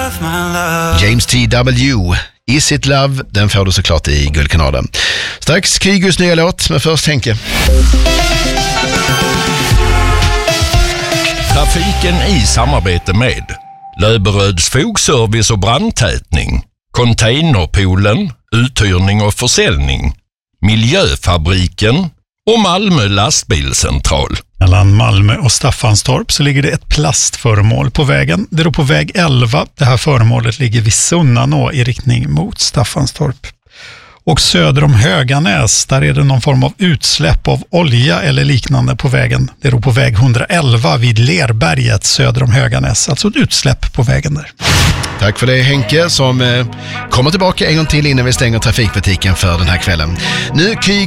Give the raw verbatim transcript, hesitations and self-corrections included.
James T W, Is It Love, den får du såklart i Guldkanalen. Strax Kygus nya låt, men först Henke. Trafiken i samarbete med Löberöds fogservice och brandtätning, Containerpoolen, uthyrning och försäljning, Miljöfabriken och Malmö lastbilscentral. Mellan Malmö och Staffanstorp så ligger det ett plastföremål på vägen. Det är då på väg elva. Det här föremålet ligger vid Sunnanå i riktning mot Staffanstorp. Och söder om Höganäs, där är det någon form av utsläpp av olja eller liknande på vägen. Det är då på väg hundraelva vid Lerberget söder om Höganäs. Alltså ett utsläpp på vägen där. Tack för det Henke, som eh, kommer tillbaka en gång till innan vi stänger trafikbutiken för den här kvällen. Nu Kygo